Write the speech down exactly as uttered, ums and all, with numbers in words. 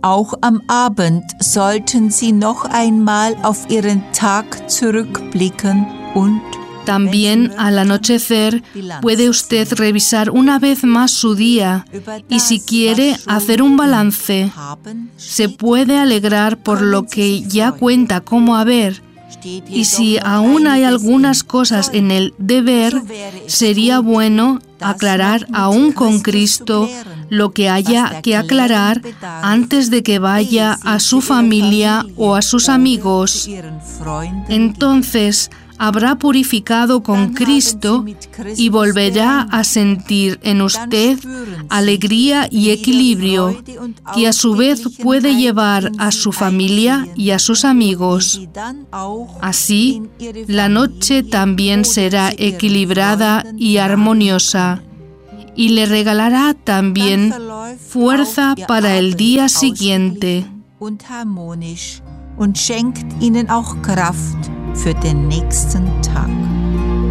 Auch am Abend sollten Sie noch einmal auf Ihren Tag zurückblicken und También al anochecer puede usted revisar una vez más su día y si quiere hacer un balance, se puede alegrar por lo que ya cuenta como haber y si aún hay algunas cosas en el deber, sería bueno aclarar aún con Cristo lo que haya que aclarar antes de que vaya a su familia o a sus amigos. Entonces, habrá purificado con Cristo y volverá a sentir en usted alegría y equilibrio, que a su vez puede llevar a su familia y a sus amigos. Así, la noche también será equilibrada y armoniosa, y le regalará también fuerza para el día siguiente. Und schenkt ihnen auch Kraft für den nächsten Tag.